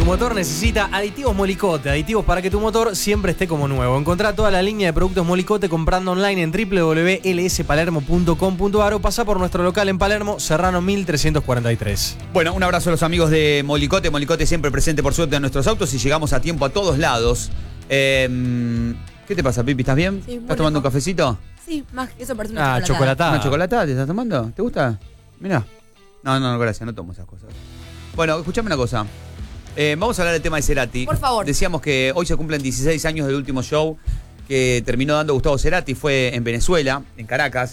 motor necesita aditivos Molicote, aditivos para que tu motor siempre esté como nuevo. Encontrá toda la línea de productos Molicote comprando online en www.lspalermo.com.ar o pasá por nuestro local en Palermo, Serrano 1343. Bueno, un abrazo a los amigos de Molicote. Molicote siempre presente por suerte en nuestros autos y llegamos a tiempo a todos lados. ¿Qué te pasa, Pipi? ¿Estás bien? Sí, ¿Estás tomando un cafecito? Sí, más que eso parece una chocolatada. ¿Una chocolatada te estás tomando? ¿Te gusta? Mirá. No, gracias, no tomo esas cosas. Bueno, escuchame una cosa. Vamos a hablar del tema de Cerati. Por favor. Decíamos que hoy se cumplen 16 años del último show que terminó dando Gustavo Cerati. Fue en Venezuela, en Caracas.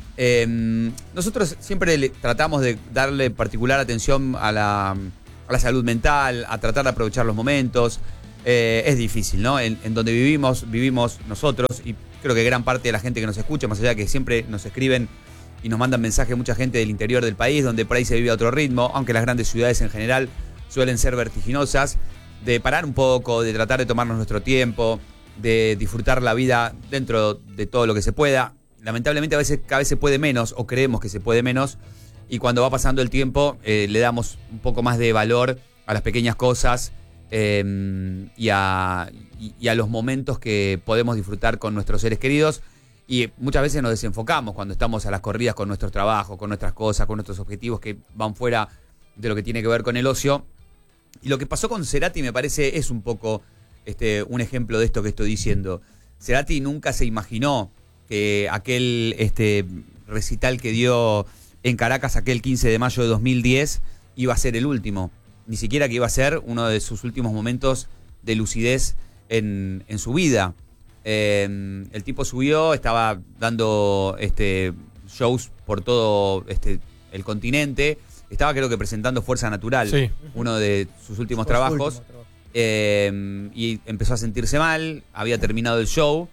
Nosotros siempre tratamos de darle particular atención a la salud mental, a tratar de aprovechar los momentos. Es difícil, ¿no? En donde vivimos nosotros, y creo que gran parte de la gente que nos escucha, más allá de que siempre nos escriben y nos mandan mensajes mucha gente del interior del país, donde por ahí se vive a otro ritmo, aunque las grandes ciudades en general suelen ser vertiginosas, de parar un poco, de tratar de tomarnos nuestro tiempo, de disfrutar la vida dentro de todo lo que se pueda. Lamentablemente cada vez se puede menos, o creemos que se puede menos, y cuando va pasando el tiempo le damos un poco más de valor a las pequeñas cosas y a los momentos que podemos disfrutar con nuestros seres queridos. Y muchas veces nos desenfocamos cuando estamos a las corridas con nuestros trabajos, con nuestras cosas, con nuestros objetivos que van fuera de lo que tiene que ver con el ocio. Y lo que pasó con Cerati me parece es un poco un ejemplo de esto que estoy diciendo. Cerati nunca se imaginó que aquel recital que dio en Caracas aquel 15 de mayo de 2010 iba a ser el último. Ni siquiera que iba a ser uno de sus últimos momentos de lucidez en su vida. El tipo subió, estaba dando shows por todo el continente. Estaba, creo que, presentando Fuerza Natural, sí, uno de sus últimos trabajos. Y empezó a sentirse mal, había terminado el show.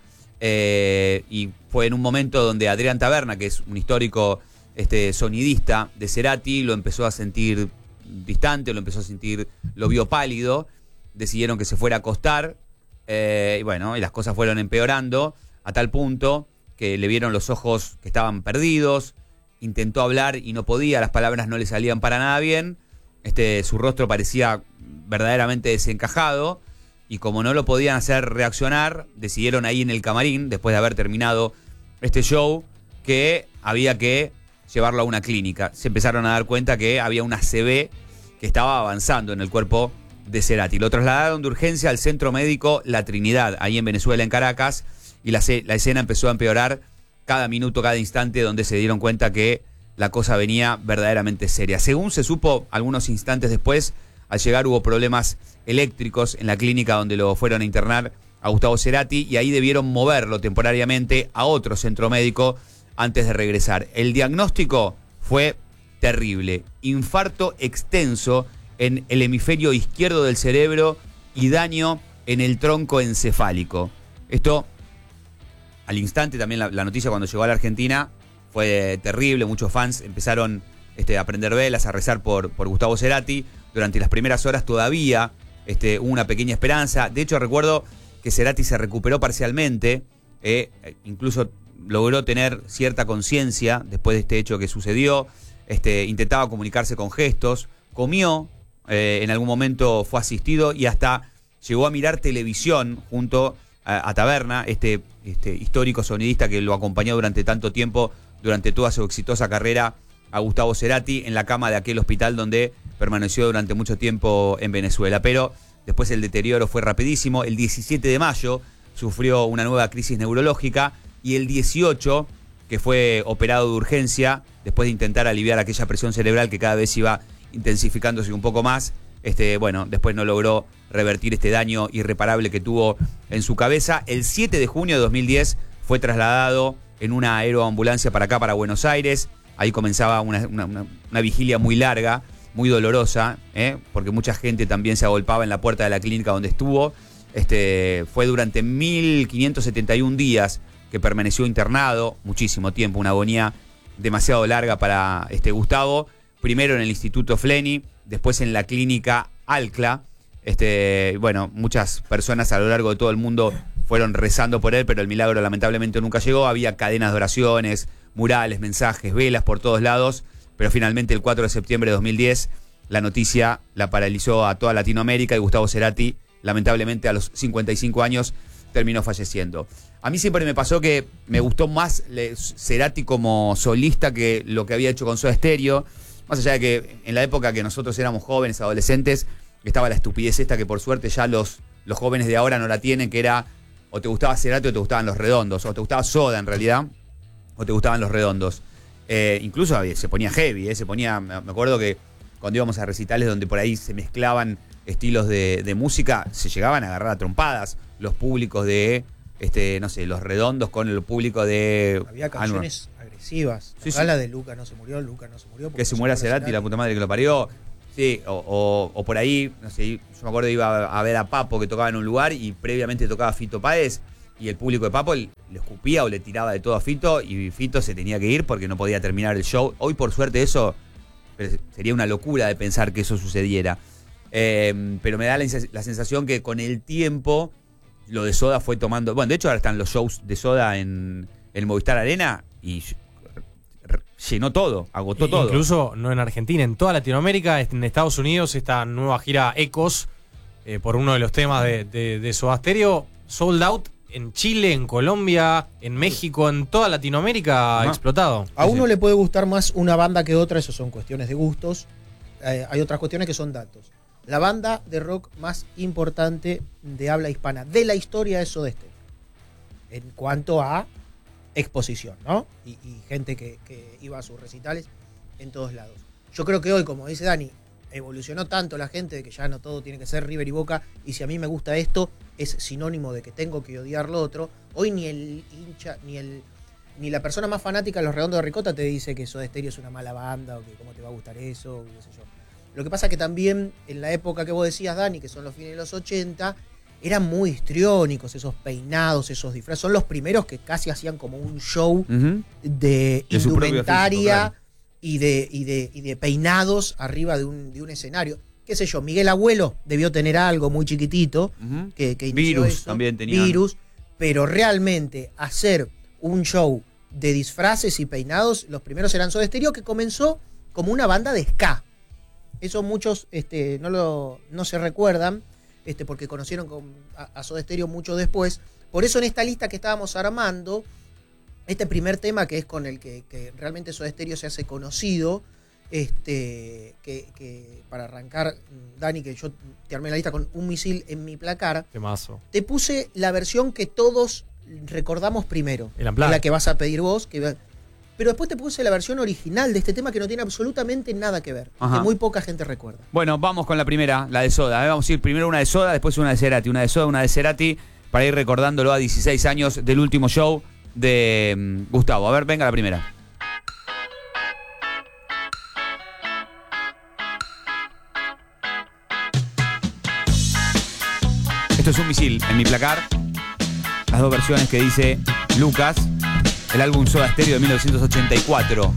Y fue en un momento donde Adrián Taberna, que es un histórico sonidista de Cerati, lo empezó a sentir distante, lo vio pálido. Decidieron que se fuera a acostar. Y bueno, y las cosas fueron empeorando a tal punto que le vieron los ojos que estaban perdidos. Intentó hablar y no podía, las palabras no le salían para nada bien. Su rostro parecía verdaderamente desencajado. Y como no lo podían hacer reaccionar, decidieron ahí en el camarín, después de haber terminado este show, que había que llevarlo a una clínica. Se empezaron a dar cuenta que había una ACV que estaba avanzando en el cuerpo de Cerati. Lo trasladaron de urgencia al Centro Médico La Trinidad, ahí en Venezuela, en Caracas, y la escena empezó a empeorar cada minuto, cada instante, donde se dieron cuenta que la cosa venía verdaderamente seria. Según se supo algunos instantes después, al llegar hubo problemas eléctricos en la clínica donde lo fueron a internar a Gustavo Cerati, y ahí debieron moverlo temporariamente a otro centro médico antes de regresar. El diagnóstico fue terrible: infarto extenso en el hemisferio izquierdo del cerebro y daño en el tronco encefálico. Esto, al instante, también la noticia cuando llegó a la Argentina fue terrible. Muchos fans empezaron a prender velas, a rezar por Gustavo Cerati. Durante las primeras horas todavía hubo una pequeña esperanza. De hecho, recuerdo que Cerati se recuperó parcialmente, incluso logró tener cierta conciencia después de este hecho que sucedió. Intentaba comunicarse con gestos, comió. En algún momento fue asistido y hasta llegó a mirar televisión junto a Taberna, histórico sonidista que lo acompañó durante tanto tiempo, durante toda su exitosa carrera, a Gustavo Cerati, en la cama de aquel hospital donde permaneció durante mucho tiempo en Venezuela. Pero después el deterioro fue rapidísimo. El 17 de mayo sufrió una nueva crisis neurológica, y el 18, que fue operado de urgencia después de intentar aliviar aquella presión cerebral que cada vez iba intensificándose un poco más. Después no logró revertir este daño irreparable que tuvo en su cabeza. El 7 de junio de 2010 fue trasladado en una aeroambulancia para acá, para Buenos Aires. Ahí comenzaba una vigilia muy larga, muy dolorosa, porque mucha gente también se agolpaba en la puerta de la clínica donde estuvo. Fue durante 1571 días que permaneció internado, muchísimo tiempo, una agonía demasiado larga para Gustavo. Primero en el Instituto Fleni, después en la clínica Alcla. Muchas personas a lo largo de todo el mundo fueron rezando por él, pero el milagro lamentablemente nunca llegó. Había cadenas de oraciones, murales, mensajes, velas por todos lados, pero finalmente el 4 de septiembre de 2010 la noticia la paralizó a toda Latinoamérica y Gustavo Cerati, lamentablemente a los 55 años, terminó falleciendo. A mí siempre me pasó que me gustó más Cerati como solista que lo que había hecho con Soda Stereo. Más allá de que en la época que nosotros éramos jóvenes, adolescentes, estaba la estupidez esta que por suerte ya los jóvenes de ahora no la tienen, que era o te gustaba Cerati o te gustaban Los Redondos, o te gustaba Soda en realidad, o te gustaban Los Redondos. Incluso se ponía heavy, me acuerdo que cuando íbamos a recitales donde por ahí se mezclaban estilos de música, se llegaban a agarrar a trompadas los públicos de, no sé, Los Redondos con el público de... Había canciones agresivas. Sí, acá la de Luca no se murió. Que se muera Cerati, la puta madre que lo parió. Sí, o por ahí, no sé, yo me acuerdo que iba a ver a Papo que tocaba en un lugar y previamente tocaba Fito Páez y el público de Papo le escupía o le tiraba de todo a Fito y Fito se tenía que ir porque no podía terminar el show. Hoy por suerte eso sería una locura de pensar que eso sucediera. Pero me da la sensación que con el tiempo lo de Soda fue tomando... Bueno, de hecho ahora están los shows de Soda en el Movistar Arena y llenó todo, agotó todo. Incluso no en Argentina, en toda Latinoamérica, en Estados Unidos, esta nueva gira Ecos, por uno de los temas de Soda Stereo, sold out en Chile, en Colombia, en México, en toda Latinoamérica ha explotado. A uno le puede gustar más una banda que otra, eso son cuestiones de gustos. Hay otras cuestiones que son datos. La banda de rock más importante de habla hispana de la historia es Soda Stereo. En cuanto a exposición, ¿no? Y gente que iba a sus recitales en todos lados. Yo creo que hoy, como dice Dani, evolucionó tanto la gente de que ya no todo tiene que ser River y Boca, y si a mí me gusta esto, es sinónimo de que tengo que odiar lo otro. Hoy ni el hincha, ni la persona más fanática de Los Redondos de Ricota te dice que Soda Stereo es una mala banda, o que cómo te va a gustar eso, o qué sé yo. Lo que pasa es que también, en la época que vos decías, Dani, que son los fines de los 80, eran muy histriónicos, esos peinados, esos disfraces. Son los primeros que casi hacían como un show de indumentaria y de peinados arriba de un escenario. Qué sé yo, Miguel Abuelo debió tener algo muy chiquitito que inició Virus eso. También tenía. Virus, pero realmente hacer un show de disfraces y peinados, los primeros eran Soda Stereo, que comenzó como una banda de ska. Eso muchos no se recuerdan, porque conocieron a Soda Stereo mucho después. Por eso en esta lista que estábamos armando, este primer tema que es con el que realmente Soda Stereo se hace conocido, que para arrancar, Dani, que yo te armé la lista con Un misil en mi placar, Temazo. te puse la versión que todos recordamos primero, la que vas a pedir vos, pero después te puse la versión original de este tema que no tiene absolutamente nada que ver, que muy poca gente recuerda. Bueno, vamos con la primera, la de Soda. Vamos a ir primero una de Soda, después una de Cerati. Una de Soda, una de Cerati, para ir recordándolo a 16 años del último show de Gustavo. A ver, venga la primera. Esto es Un misil en mi placar. Las dos versiones que dice Lucas. El álbum Soda Stereo de 1984.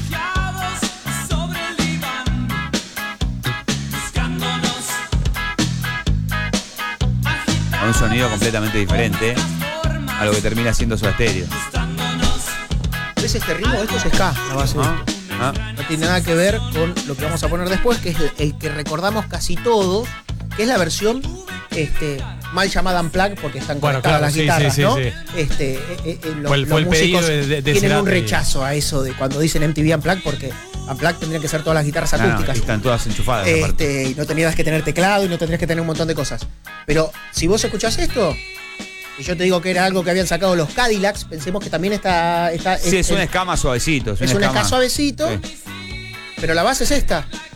Con un sonido completamente diferente a lo que termina siendo Soda Stereo. ¿Ves este ritmo? Esto es ska, la base de esto. No tiene nada que ver con lo que vamos a poner después, que es el que recordamos casi todos, que es la versión mal llamada Unplugged, porque están conectadas las guitarras, ¿no? Fue el músicos pedido de tienen Cerati. un rechazo a eso de cuando dicen MTV Unplugged, porque Unplugged tendrían que ser todas las guitarras acústicas. Están todas enchufadas. Y no tendrías que tener teclado y no tendrías que tener un montón de cosas. Pero si vos escuchás esto, y yo te digo que era algo que habían sacado los Cadillacs, pensemos que también está sí, es un escama suavecito. Es un ska suavecito, sí. Pero la base es esta.